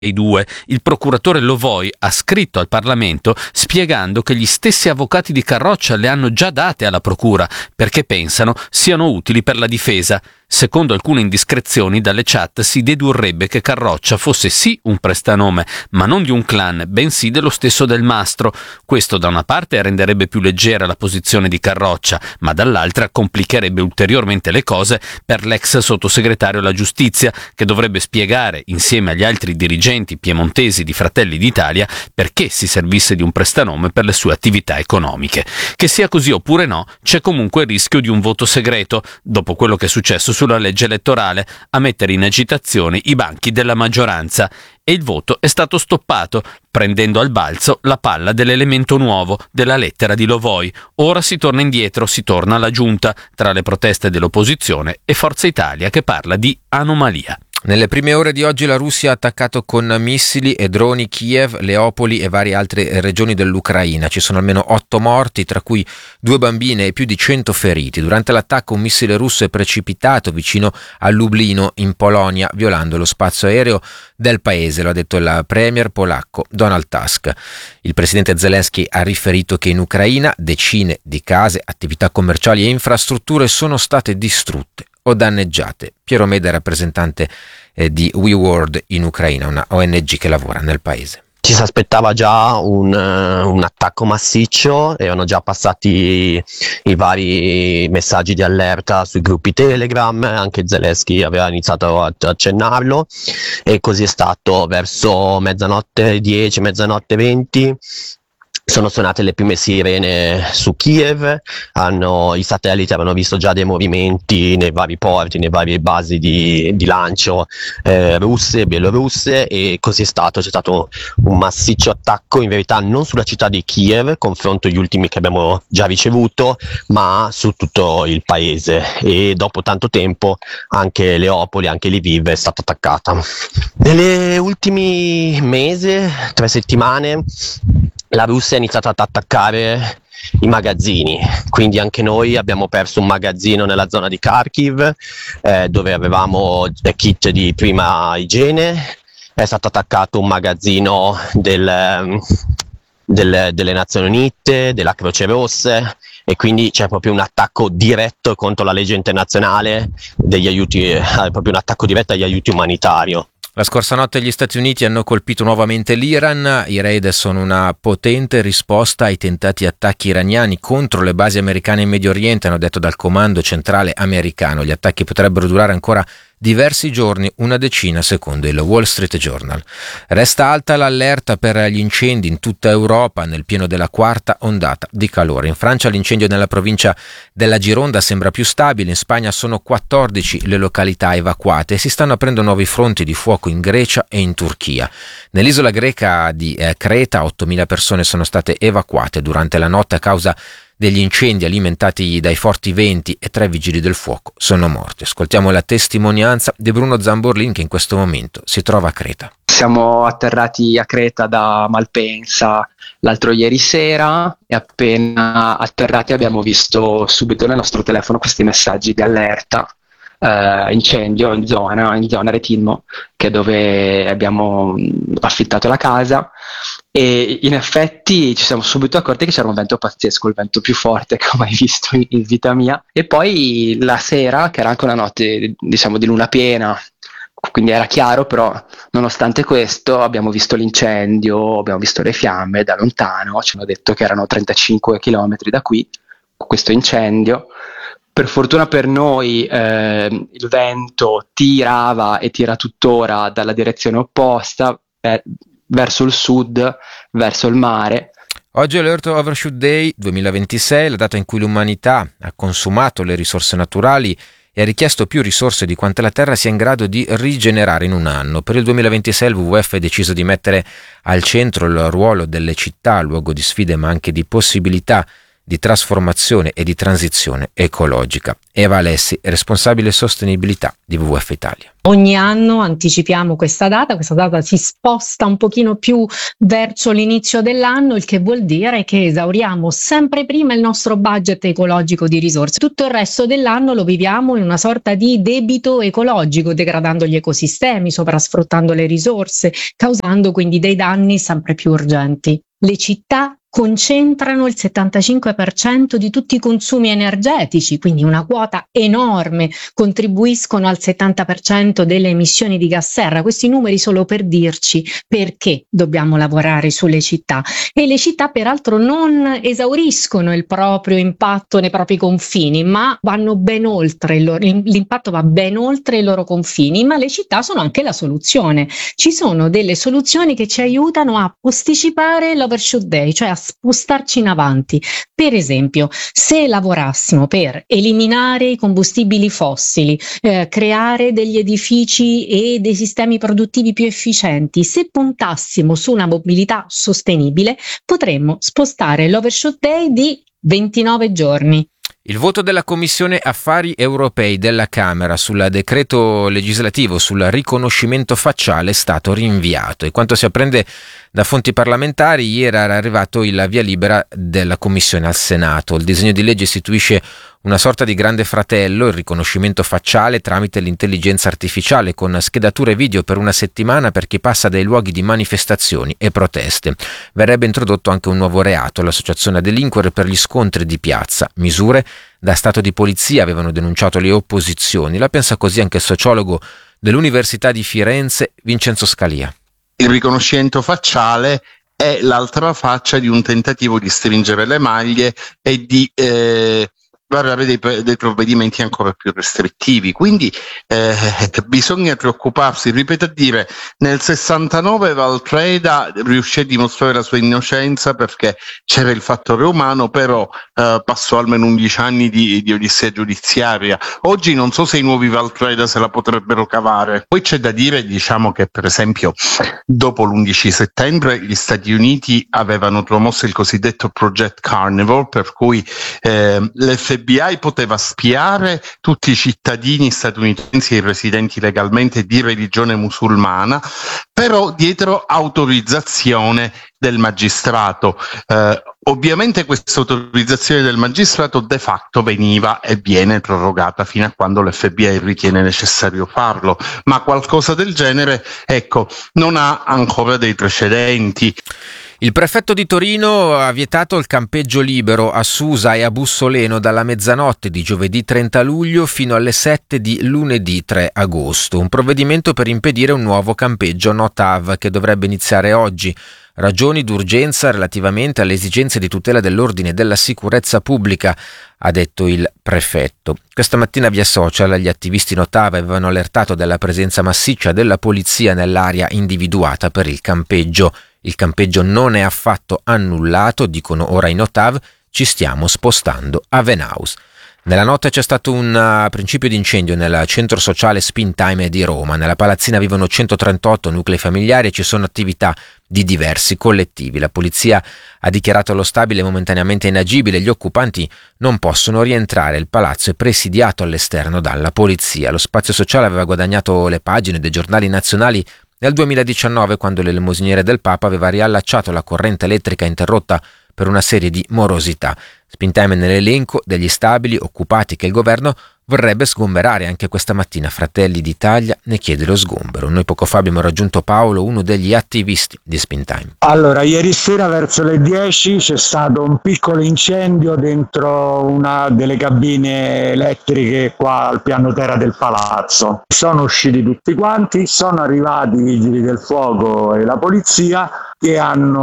i due, il procuratore Lovoi ha scritto al Parlamento spiegando che gli stessi avvocati di Carroccia le hanno già date alla procura perché pensano siano utili per la difesa. Secondo alcune indiscrezioni dalle chat si dedurrebbe che Carroccia fosse sì un prestanome, ma non di un clan, bensì dello stesso Del Mastro. Questo da una parte renderebbe più leggera la posizione di Carroccia, ma dall'altra complicherebbe ulteriormente le cose per l'ex sottosegretario alla giustizia, che dovrebbe spiegare, insieme agli altri dirigenti piemontesi di Fratelli d'Italia, perché si servisse di un prestanome per le sue attività economiche. Che sia così oppure no, c'è comunque il rischio di un voto segreto, dopo quello che è successo sulla legge elettorale, a mettere in agitazione i banchi della maggioranza, e il voto è stato stoppato, prendendo al balzo la palla dell'elemento nuovo, della lettera di Lovoi. Ora si torna indietro, si torna alla giunta, tra le proteste dell'opposizione e Forza Italia che parla di anomalia. Nelle prime ore di oggi la Russia ha attaccato con missili e droni Kiev, Leopoli e varie altre regioni dell'Ucraina. Ci sono almeno 8 morti, tra cui 2 bambine e più di 100 feriti. Durante l'attacco un missile russo è precipitato vicino a Lublino, in Polonia, violando lo spazio aereo del paese, lo ha detto il premier polacco Donald Tusk. Il presidente Zelensky ha riferito che in Ucraina decine di case, attività commerciali e infrastrutture sono state distrutte o danneggiate. Piero Meda, rappresentante di WeWorld in Ucraina, una ONG che lavora nel paese. Ci si aspettava già un attacco massiccio, erano già passati i vari messaggi di allerta sui gruppi Telegram, anche Zelensky aveva iniziato a accennarlo, e così è stato. Verso mezzanotte 10, mezzanotte 20 sono suonate le prime sirene su Kiev, i satelliti avevano visto già dei movimenti nei vari porti, nei vari basi di lancio russe e bielorusse, e così è stato. C'è stato un massiccio attacco, in verità non sulla città di Kiev, confronto agli ultimi che abbiamo già ricevuto, ma su tutto il paese, e dopo tanto tempo anche Leopoli, anche Lviv è stata attaccata. Negli ultimi mesi, 3 settimane, la Russia ha iniziato ad attaccare i magazzini, quindi anche noi abbiamo perso un magazzino nella zona di Kharkiv, dove avevamo kit di prima igiene. È stato attaccato un magazzino delle Nazioni Unite, della Croce Rossa, e quindi c'è proprio un attacco diretto contro la legge internazionale degli aiuti, proprio un attacco diretto agli aiuti umanitari. La scorsa notte gli Stati Uniti hanno colpito nuovamente l'Iran. I raid sono una potente risposta ai tentati attacchi iraniani contro le basi americane in Medio Oriente, hanno detto dal comando centrale americano. Gli attacchi potrebbero durare ancora diversi giorni, una decina secondo il Wall Street Journal. Resta alta l'allerta per gli incendi in tutta Europa nel pieno della quarta ondata di calore. In Francia l'incendio nella provincia della Gironda sembra più stabile, in Spagna sono 14 le località evacuate e si stanno aprendo nuovi fronti di fuoco in Grecia e in Turchia. Nell'isola greca di Creta 8.000 persone sono state evacuate durante la notte a causa degli incendi alimentati dai forti venti, e 3 vigili del fuoco sono morti. Ascoltiamo la testimonianza di Bruno Zamborlin, che in questo momento si trova a Creta. Siamo atterrati a Creta da Malpensa l'altro ieri sera, e appena atterrati abbiamo visto subito nel nostro telefono questi messaggi di allerta. Incendio in zona Retinmo, che è dove abbiamo affittato la casa, e in effetti ci siamo subito accorti che c'era un vento pazzesco, il vento più forte che ho mai visto in vita mia. E poi la sera, che era anche una notte diciamo di luna piena, quindi era chiaro, però nonostante questo abbiamo visto l'incendio, abbiamo visto le fiamme da lontano. Ci hanno detto che erano 35 chilometri da qui questo incendio. Per fortuna per noi il vento tirava e tira tuttora dalla direzione opposta, verso il sud, verso il mare. Oggi è l'Earth Overshoot Day 2026, la data in cui l'umanità ha consumato le risorse naturali e ha richiesto più risorse di quante la Terra sia in grado di rigenerare in un anno. Per il 2026 il WWF ha deciso di mettere al centro il ruolo delle città, luogo di sfide ma anche di possibilità, di trasformazione e di transizione ecologica. Eva Alessi, responsabile sostenibilità di WWF Italia. Ogni anno anticipiamo questa data si sposta un pochino più verso l'inizio dell'anno, il che vuol dire che esauriamo sempre prima il nostro budget ecologico di risorse. Tutto il resto dell'anno lo viviamo in una sorta di debito ecologico, degradando gli ecosistemi, sovrasfruttando le risorse, causando quindi dei danni sempre più urgenti. Le città concentrano il 75% di tutti i consumi energetici, quindi una quota enorme, contribuiscono al 70% delle emissioni di gas serra. Questi numeri solo per dirci perché dobbiamo lavorare sulle città. E le città peraltro non esauriscono il proprio impatto nei propri confini, ma vanno ben oltre l'impatto va ben oltre i loro confini, ma le città sono anche la soluzione. Ci sono delle soluzioni che ci aiutano a posticipare l'overshoot day, cioè a spostarci in avanti. Per esempio, se lavorassimo per eliminare i combustibili fossili, creare degli edifici e dei sistemi produttivi più efficienti, se puntassimo su una mobilità sostenibile, potremmo spostare l'overshoot day di 29 giorni. Il voto della Commissione Affari Europei della Camera sul decreto legislativo sul riconoscimento facciale è stato rinviato e quanto si apprende da fonti parlamentari ieri era arrivato il via libera della Commissione al Senato. Il disegno di legge istituisce una sorta di grande fratello, il riconoscimento facciale tramite l'intelligenza artificiale con schedature video per una settimana per chi passa dai luoghi di manifestazioni e proteste. Verrebbe introdotto anche un nuovo reato, l'associazione a delinquere per gli scontri di piazza, misure da Stato di polizia avevano denunciato le opposizioni. La pensa così anche il sociologo dell'Università di Firenze, Vincenzo Scalia. Il riconoscimento facciale è l'altra faccia di un tentativo di stringere le maglie e di varare dei provvedimenti ancora più restrittivi. Quindi bisogna preoccuparsi, ripeto a dire, nel 69 Valtreda riuscì a dimostrare la sua innocenza perché c'era il fattore umano, però passò almeno 11 anni di odissea giudiziaria. Oggi non so se i nuovi Valtreda se la potrebbero cavare. Poi c'è da dire, diciamo, che per esempio dopo l'11 settembre gli Stati Uniti avevano promosso il cosiddetto Project Carnivore, per cui l'FBI poteva spiare tutti i cittadini statunitensi e residenti legalmente di religione musulmana, però dietro autorizzazione del magistrato. Ovviamente questa autorizzazione del magistrato de facto veniva e viene prorogata fino a quando l'FBI ritiene necessario farlo, ma qualcosa del genere, ecco, non ha ancora dei precedenti. Il prefetto di Torino ha vietato il campeggio libero a Susa e a Bussoleno dalla mezzanotte di giovedì 30 luglio fino alle 7 di lunedì 3 agosto. Un provvedimento per impedire un nuovo campeggio no-TAV che dovrebbe iniziare oggi. Ragioni d'urgenza relativamente alle esigenze di tutela dell'ordine e della sicurezza pubblica, ha detto il prefetto. Questa mattina via social gli attivisti no-TAV avevano allertato della presenza massiccia della polizia nell'area individuata per il campeggio. Il campeggio non è affatto annullato, dicono ora i no-TAV, ci stiamo spostando a Venhaus. Nella notte c'è stato un principio di incendio nel centro sociale Springtime di Roma. Nella palazzina vivono 138 nuclei familiari e ci sono attività di diversi collettivi. La polizia ha dichiarato lo stabile momentaneamente inagibile. Gli occupanti non possono rientrare. Il palazzo è presidiato all'esterno dalla polizia. Lo spazio sociale aveva guadagnato le pagine dei giornali nazionali nel 2019, quando l'elemosiniere del Papa aveva riallacciato la corrente elettrica interrotta per una serie di morosità. Springtime nell'elenco degli stabili occupati che il governo vorrebbe sgomberare. Anche questa mattina Fratelli d'Italia ne chiede lo sgombero. Noi poco fa abbiamo raggiunto Paolo, uno degli attivisti di Springtime. Allora, ieri sera verso le 10 c'è stato un piccolo incendio dentro una delle cabine elettriche qua al piano terra del palazzo. Sono usciti tutti quanti, sono arrivati i vigili del fuoco e la polizia che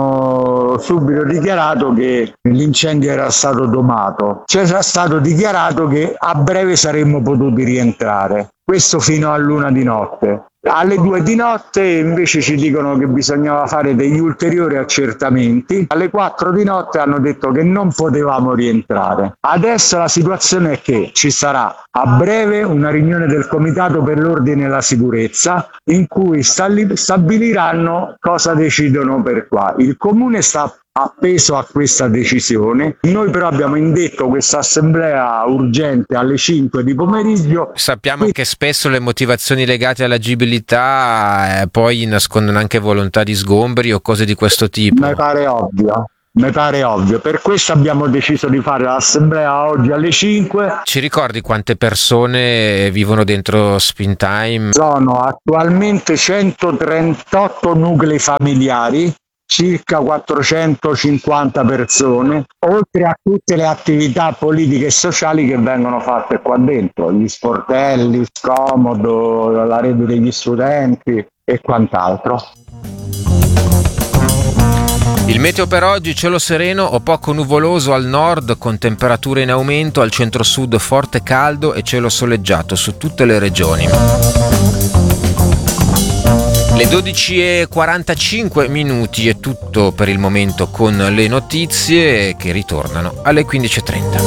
hanno subito dichiarato che l'incendio era stato domato. Cioè era stato dichiarato che a breve saremmo potuti rientrare. Questo fino all'1 di notte. Alle 2 di notte invece ci dicono che bisognava fare degli ulteriori accertamenti. Alle 4 di notte hanno detto che non potevamo rientrare. Adesso la situazione è che ci sarà a breve una riunione del Comitato per l'Ordine e la Sicurezza in cui stabiliranno cosa decidono per qua. Il Comune sta appeso a questa decisione. Noi però abbiamo indetto questa assemblea urgente alle 5 di pomeriggio. Sappiamo che spesso le motivazioni legate all'agibilità poi nascondono anche volontà di sgomberi o cose di questo tipo. Mi pare ovvio, per questo abbiamo deciso di fare l'assemblea oggi alle 5. Ci ricordi quante persone vivono dentro Springtime? Sono attualmente 138 nuclei familiari, circa 450 persone, oltre a tutte le attività politiche e sociali che vengono fatte qua dentro, gli sportelli, Scomodo, la rete degli studenti e quant'altro. Il meteo per oggi: cielo sereno o poco nuvoloso al nord con temperature in aumento, al centro-sud forte caldo e cielo soleggiato su tutte le regioni. Le 12:45 è tutto per il momento con le notizie che ritornano alle 15:30.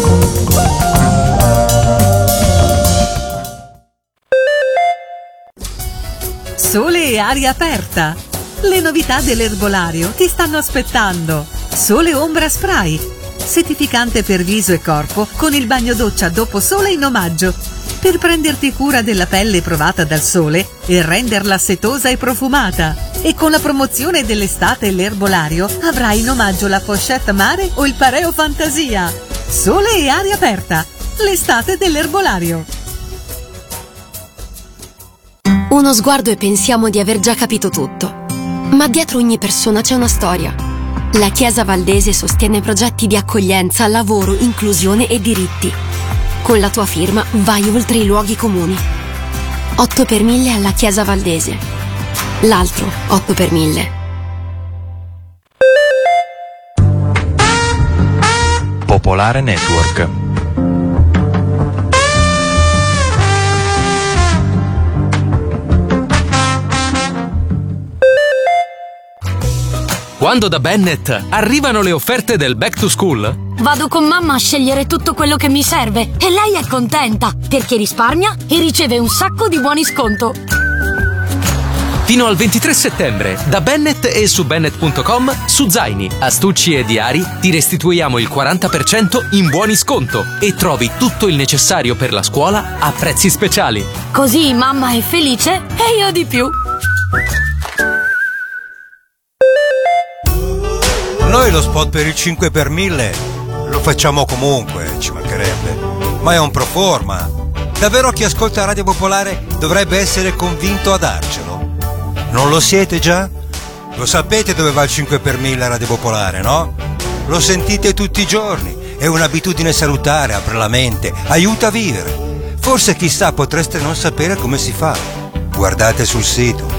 Sole e aria aperta. Le novità dell'erbolario ti stanno aspettando. Sole Ombra Spray, settificante per viso e corpo con il bagno doccia dopo sole in omaggio, per prenderti cura della pelle provata dal sole e renderla setosa e profumata. E con la promozione dell'estate l'erbolario avrai in omaggio la pochette mare o il pareo fantasia. Sole e aria aperta, l'estate dell'erbolario. Uno sguardo e pensiamo di aver già capito tutto. Ma dietro ogni persona c'è una storia. La Chiesa Valdese sostiene progetti di accoglienza, lavoro, inclusione e diritti. Con la tua firma vai oltre i luoghi comuni. 8 per 1000 alla Chiesa Valdese. L'altro 8 per 1000. Popolare Network. Quando da Bennett arrivano le offerte del Back to School? Vado con mamma a scegliere tutto quello che mi serve e lei è contenta perché risparmia e riceve un sacco di buoni sconto. Fino al 23 settembre, da Bennett e su Bennett.com, su zaini, astucci e diari ti restituiamo il 40% in buoni sconto e trovi tutto il necessario per la scuola a prezzi speciali. Così mamma è felice e io di più. Noi lo spot per il 5 per 1000 lo facciamo comunque, ci mancherebbe, ma è un pro forma. Davvero chi ascolta Radio Popolare dovrebbe essere convinto a darcelo. Non lo siete già? Lo sapete dove va il 5 per 1000 a Radio Popolare, no? Lo sentite tutti i giorni, è un'abitudine salutare, apre la mente, aiuta a vivere. Forse chissà potreste non sapere come si fa. Guardate sul sito